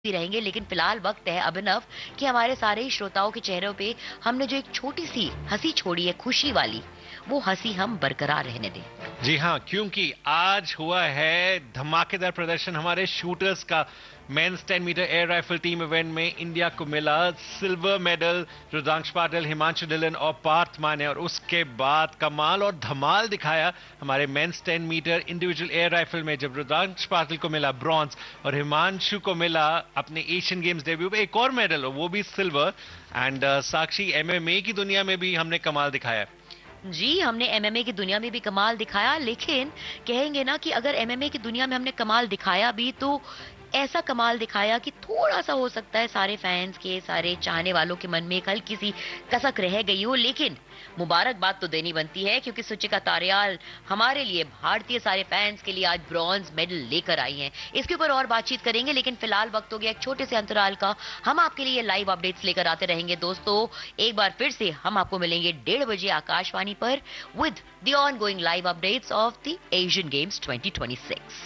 रहेंगे, लेकिन फिलहाल वक्त है अभिनव कि हमारे सारे ही श्रोताओं के चेहरों पे हमने जो एक छोटी सी हंसी छोड़ी है, खुशी वाली, वो हंसी हम बरकरार रहने दें। जी हाँ, क्योंकि आज हुआ है धमाकेदार प्रदर्शन हमारे शूटर्स का। Mains 10 metre air rifle team event में इंडिया को मिला सिल्वर मेडल। रुद्रांश पाटिल, हिमांशु ढिल्लन और पार्थ माने, और उसके बाद कमाल और धमाल दिखाया हमारे mains 10 metre individual air rifle में, जब रुद्रांश पाटिल को मिला ब्रॉन्ज और हिमांशु को मिला अपने एशियन गेम्स डेब्यू में एक और मेडल, और वो भी सिल्वर। एंड साक्षी, एमएमए की दुनिया में भी हमने कमाल दिखाया। जी, हमने एमएमए की दुनिया में भी कमाल दिखाया, लेकिन कहेंगे ना कि अगर एमएमए की दुनिया में हमने कमाल दिखाया भी, तो ऐसा कमाल दिखाया कि थोड़ा सा हो सकता है सारे फैंस के, सारे चाहने वालों के मन में एक हल्की सी कसक रह गई हो। लेकिन मुबारकबाद तो देनी बनती है, क्योंकि सुचिका तारियाल हमारे लिए, भारतीय सारे फैंस के लिए आज ब्रॉन्ज मेडल लेकर आई हैं। इसके ऊपर और बातचीत करेंगे, लेकिन फिलहाल वक्त हो गया एक छोटे से अंतराल का। हम आपके लिए लाइव अपडेट्स लेकर आते रहेंगे दोस्तों। एक बार फिर से हम आपको मिलेंगे 1:30 बजे आकाशवाणी पर with the on going live updates of the Asian games 2026।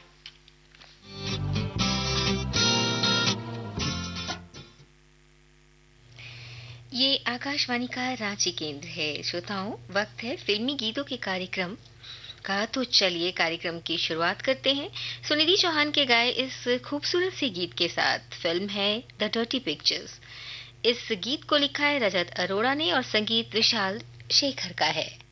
ये आकाशवाणी का रांची केंद्र है। श्रोताओं, वक्त है फिल्मी गीतों के कार्यक्रम का, तो चलिए कार्यक्रम की शुरुआत करते हैं सुनिधि चौहान के गाए इस खूबसूरत से गीत के साथ। फिल्म है द डर्टी पिक्चर्स। इस गीत को लिखा है रजत अरोड़ा ने और संगीत विशाल शेखर का है।